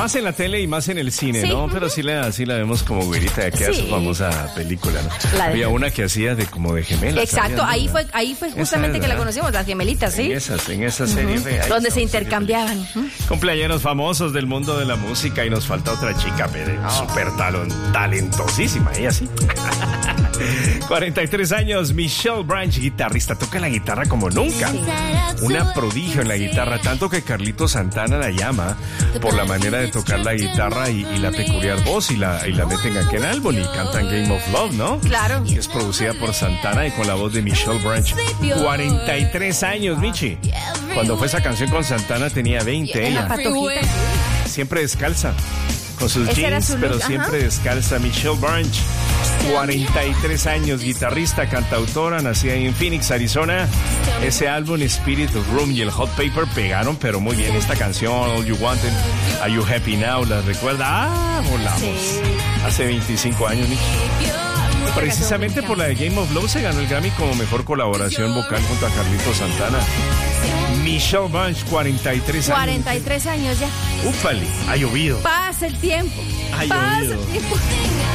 Más en la tele y más en el cine, Sí. ¿no? Pero sí la vemos como güerita de aquella Sí. su famosa película, ¿no? La de- Había una que hacía como de gemelas. Exacto, ¿sabías? ahí fue Esa justamente es, que la ¿verdad? conocimos, las gemelitas, ¿sí? En esa serie. Ahí Donde está, se serie intercambiaban. Ujú. Cumpleaños famosos del mundo de la música y nos falta otra chica, pero súper talentosísima, ella sí. 43 años, Michelle Branch, guitarrista, toca la guitarra como nunca. Una prodigio en la guitarra, tanto que Carlito Santana la llama por la manera de tocar la guitarra y la peculiar voz y la meten en aquel álbum y cantan Game of Love, ¿no? Claro. Que es producida por Santana y con la voz de Michelle Branch. 43 años, Michi. Cuando fue esa canción con Santana tenía 20 Una ella. patojita. Siempre descalza. Con sus Ese era jeans, su look, pero ajá. siempre descalza. Michelle Branch, 43 años, guitarrista, cantautora, nacida en Phoenix, Arizona. Ese álbum Spirit of Room y el Hot Paper pegaron, pero muy bien. Esta canción, All You Wanted, Are You Happy Now, ¿la recuerda? Ah, volamos. Sí. Hace 25 años, Michi. Precisamente por la de Game of Love se ganó el Grammy como mejor colaboración vocal junto a Carlito Santana. Michelle Branch, 43 años. 43 años ya. Úpale, ha llovido. Pasa el tiempo. Ha Pasa llovido. el tiempo.